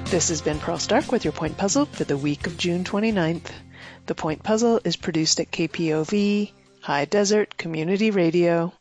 This has been Pearl Stark with your Point Puzzle for the week of June 29th. The Point Puzzle is produced at KPOV, High Desert Community Radio.